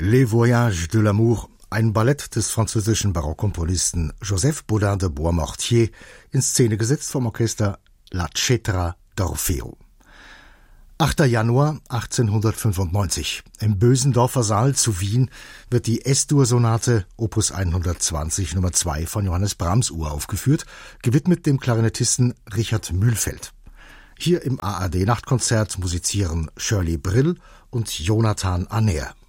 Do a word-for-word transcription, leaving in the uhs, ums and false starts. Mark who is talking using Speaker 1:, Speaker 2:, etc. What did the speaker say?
Speaker 1: Les Voyages de l'amour, ein Ballett des französischen Barockkomponisten Joseph Bodin de Boismortier, in Szene gesetzt vom Orchester La Cetra d'Orfeo. achter Januar achtzehnhundertfünfundneunzig. Im Bösendorfer Saal zu Wien wird die S-Dur-Sonate Opus hundertzwanzig Nummer zwei von Johannes Brahms uraufgeführt, gewidmet dem Klarinettisten Richard Mühlfeld. Hier im A R D-Nachtkonzert musizieren Shirley Brill und Jonathan Aner.